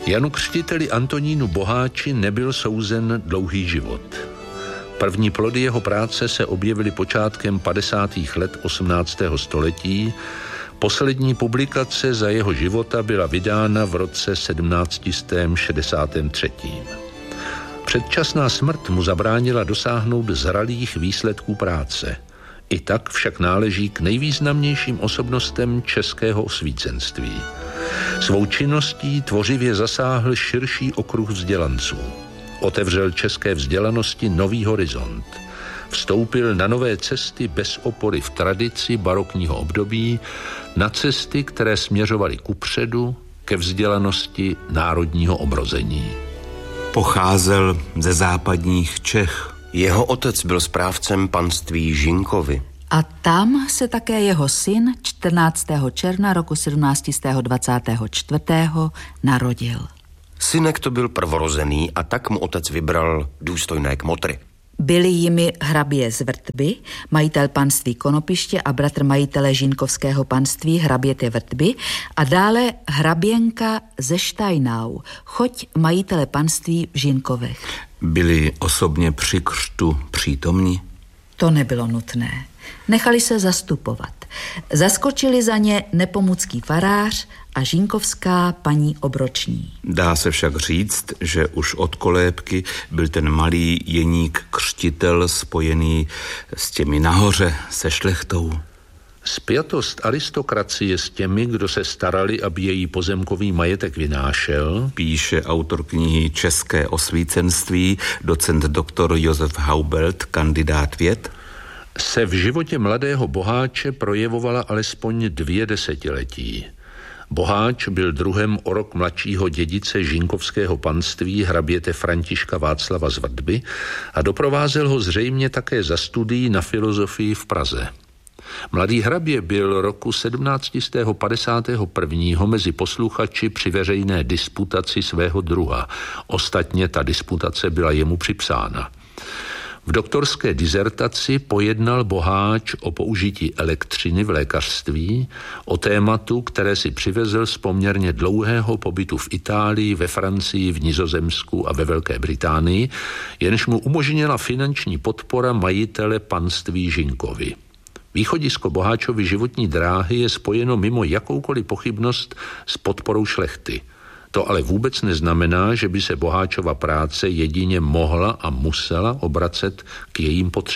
Janu Křtiteli Antonínu Boháči nebyl souzen dlouhý život. První plody jeho práce se objevily počátkem 50. let 18. století. Poslední publikace za jeho života byla vydána v roce 1763. Předčasná smrt mu zabránila dosáhnout zralých výsledků práce. I tak však náleží k nejvýznamnějším osobnostem českého osvícenství. Svou činností tvořivě zasáhl širší okruh vzdělanců. Otevřel české vzdělanosti nový horizont. Vstoupil na nové cesty bez opory v tradici barokního období, na cesty, které směřovaly kupředu ke vzdělanosti národního obrození. Pocházel ze západních Čech. Jeho otec byl správcem panství Žinkovy. A tam se také jeho syn 14. června roku 1724. narodil. Synek to byl prvorozený a tak mu otec vybral důstojné kmotry. Byli jimi hrabě z Vrtby, majitel panství Konopiště a bratr majitele žinkovského panství hraběte Vrtby a dále hraběnka ze Štajnau, choť majitele panství v Žinkovech. Byli osobně při křtu přítomni? To nebylo nutné. Nechali se zastupovat. Zaskočili za ně nepomucký farář a žinkovská paní obroční. Dá se však říct, že už od kolébky byl ten malý Jeník Křtitel spojený s těmi nahoře, se šlechtou. Spjatost aristokracie s těmi, kdo se starali, aby její pozemkový majetek vynášel, píše autor knihy České osvícenství, docent doktor Josef Haubelt, kandidát věd, se v životě mladého Boháče projevovala alespoň 2 desetiletí. Boháč byl druhem o rok mladšího dědice žinkovského panství hraběte Františka Václava z Vrtby a doprovázel ho zřejmě také za studií na filozofii v Praze. Mladý hrabě byl roku 1751. mezi posluchači při veřejné disputaci svého druha. Ostatně ta disputace byla jemu připsána. V doktorské dizertaci pojednal Boháč o použití elektřiny v lékařství, o tématu, které si přivezl z poměrně dlouhého pobytu v Itálii, ve Francii, v Nizozemsku a ve Velké Británii, jenž mu umožnila finanční podpora majitele panství Žinkovy. Východisko Boháčovy životní dráhy je spojeno mimo jakoukoliv pochybnost s podporou šlechty. To ale vůbec neznamená, že by se Boháčova práce jedině mohla a musela obracet k jejím potřebám.